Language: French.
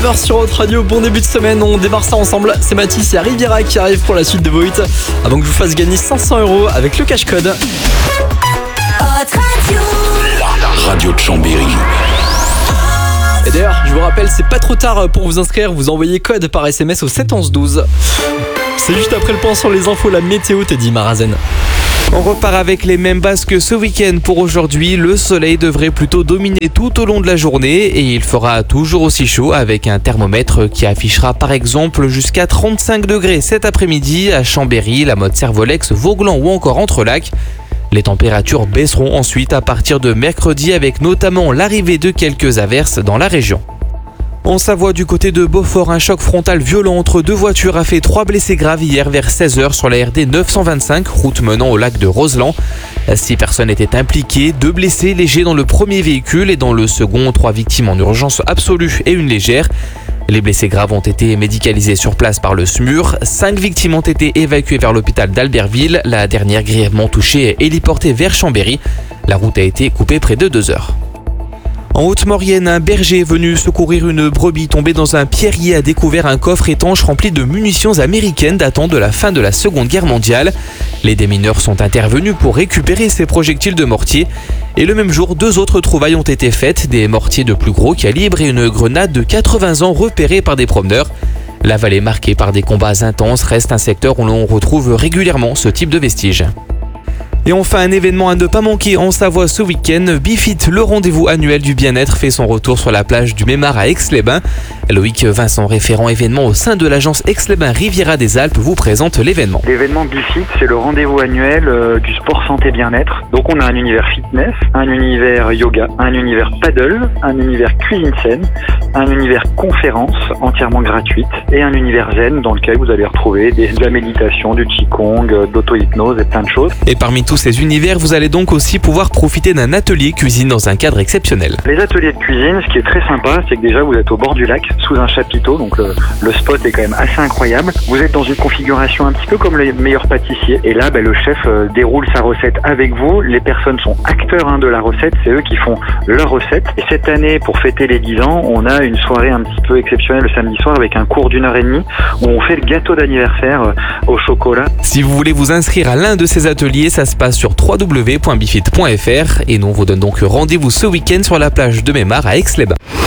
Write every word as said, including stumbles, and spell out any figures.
neuf heures sur Hot Radio, bon début de semaine, on démarre ça ensemble. C'est Mathis et Riviera qui arrivent pour la suite de vos hits. Avant que je vous fasse gagner cinq cents euros avec le cash code. Hot Radio. La radio de Chambéry. Et d'ailleurs, je vous rappelle, c'est pas trop tard pour vous inscrire, vous envoyez code par S M S au sept onze douze. C'est juste après le point sur les infos, la météo, Teddy Marazen. On repart avec les mêmes bases que ce week-end pour aujourd'hui. Le soleil devrait plutôt dominer tout au long de la journée et il fera toujours aussi chaud avec un thermomètre qui affichera par exemple jusqu'à trente-cinq degrés cet après-midi à Chambéry, la Motte, Servolex, Vauglan ou encore Entrelacs. Les températures baisseront ensuite à partir de mercredi avec notamment l'arrivée de quelques averses dans la région. En Savoie, du côté de Beaufort, un choc frontal violent entre deux voitures a fait trois blessés graves hier vers seize heures sur la R D neuf cent vingt-cinq, route menant au lac de Roseland. Six personnes étaient impliquées, deux blessés légers dans le premier véhicule et dans le second, trois victimes en urgence absolue et une légère. Les blessés graves ont été médicalisés sur place par le S M U R. Cinq victimes ont été évacuées vers l'hôpital d'Albertville. La dernière grièvement touchée est héliportée vers Chambéry. La route a été coupée près de deux heures. En Haute-Maurienne, un berger est venu secourir une brebis tombée dans un pierrier a découvert un coffre étanche rempli de munitions américaines datant de la fin de la Seconde Guerre mondiale. Les démineurs sont intervenus pour récupérer ces projectiles de mortier. Et le même jour, deux autres trouvailles ont été faites, des mortiers de plus gros calibre et une grenade de quatre-vingts ans repérée par des promeneurs. La vallée marquée par des combats intenses reste un secteur où l'on retrouve régulièrement ce type de vestiges. Et enfin, un événement à ne pas manquer en Savoie ce week-end. Bifit, le rendez-vous annuel du bien-être, fait son retour sur la plage du Mémar à Aix-les-Bains. Loïc Vincent, référent événement au sein de l'agence Aix-les-Bains Riviera des Alpes, vous présente l'événement. L'événement Bifit, c'est le rendez-vous annuel euh, du sport santé bien-être. Donc on a un univers fitness, un univers yoga, un univers paddle, un univers cuisine saine, un univers conférence entièrement gratuite et un univers zen dans lequel vous allez retrouver des, de la méditation, du qigong, de l'auto-hypnose et plein de choses. Et parmi tous ces univers, vous allez donc aussi pouvoir profiter d'un atelier cuisine dans un cadre exceptionnel. Les ateliers de cuisine, ce qui est très sympa, c'est que déjà vous êtes au bord du lac, sous un chapiteau, donc le, le spot est quand même assez incroyable. Vous êtes dans une configuration un petit peu comme les meilleurs pâtissiers. Et là, ben, le chef euh, déroule sa recette avec vous. Les personnes sont acteurs hein, de la recette, c'est eux qui font leur recette. Et cette année, pour fêter les dix ans, on a une soirée un petit peu exceptionnelle le samedi soir avec un cours d'une heure et demie où on fait le gâteau d'anniversaire euh, au chocolat. Si vous voulez vous inscrire à l'un de ces ateliers, ça se passe sur w w w point bifit point f r et nous on vous donne donc rendez-vous ce week-end sur la plage de Mémar à Aix-les-Bains.